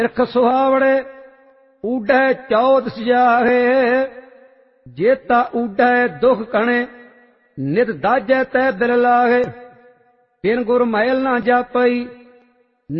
ਬਿਰਖ ਸੁਹਾਵੜੇ ਊਢੈ ਚੌਦ ਸਜਾਹੇ। ਜੇਤਾ ਊਢੈ ਦੁਖ ਕਣੇ ਨਿਤ ਦਾਜੈ ਤੈ ਦਿਲ ਲਾਹੇ। ਬਿਨ ਗੁਰ ਮਹਿਲ ਨਾ ਜਾਪਈ